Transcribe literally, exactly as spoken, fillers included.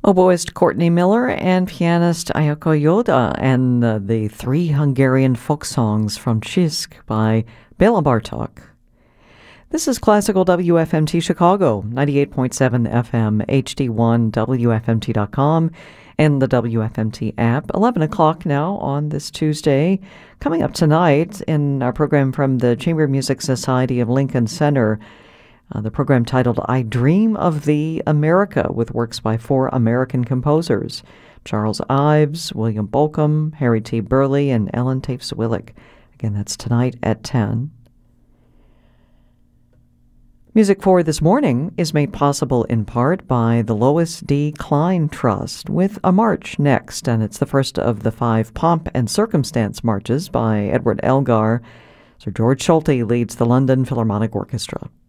Oboist Courtney Miller and pianist Ayako Yoda, and uh, the three Hungarian folk songs from Csisk by Béla Bartók. This is Classical W F M T Chicago, ninety-eight point seven F M, H D one, W F M T dot com, and the W F M T app. eleven o'clock now on this Tuesday. Coming up tonight in our program from the Chamber Music Society of Lincoln Center, Uh, the program titled I Dream of Thee, America, with works by four American composers, Charles Ives, William Bolcom, Harry T. Burley, and Ellen Taves-Willick. Again, that's tonight at ten. Music for this morning is made possible in part by the Lois D. Klein Trust, with a march next, and it's the first of the five Pomp and Circumstance marches by Edward Elgar. Sir George Solti leads the London Philharmonic Orchestra.